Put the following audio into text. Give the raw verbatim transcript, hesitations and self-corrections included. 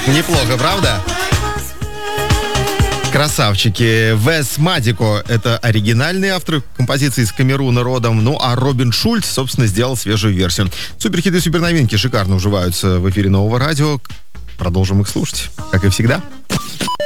Неплохо, правда? Красавчики. Вес Мадико — это оригинальный автор композиции из Камеруна родом, ну а Робин Шульц, собственно, сделал свежую версию. Суперхиты и суперновинки шикарно уживаются в эфире Нового радио. Продолжим их слушать, как и всегда.